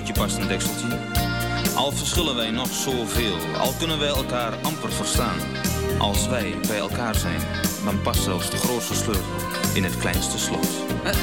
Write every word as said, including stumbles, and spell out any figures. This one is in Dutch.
potje past een dekseltje. Al verschillen wij nog zoveel, al kunnen wij elkaar amper verstaan. Als wij bij elkaar zijn, dan past zelfs de grootste sleutel in het kleinste slot. Uh,